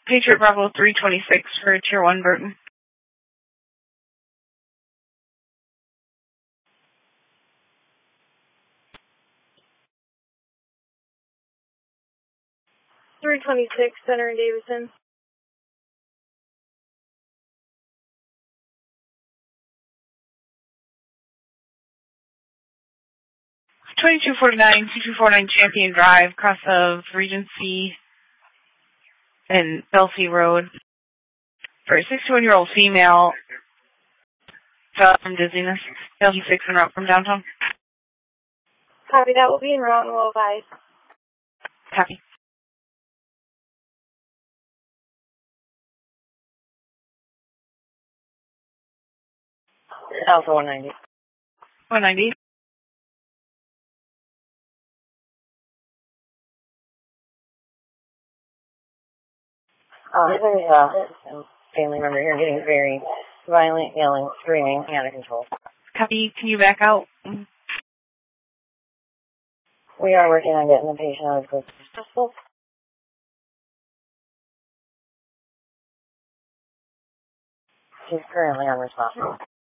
Patriot Bravo 326 for Tier 1 Burton. Center in Davison. $2249 Champion Drive, cross of Regency and Belsey Road. For a 61-year-old female, from dizziness, Belsey 6 en route from downtown. Copy, that will be en route and will advise. Copy. Alpha 190. 190. There's a family member here getting very violent, yelling, screaming, out of control. Copy. Can you back out? We are working on getting the patient out as quick as possible. She's currently unresponsive.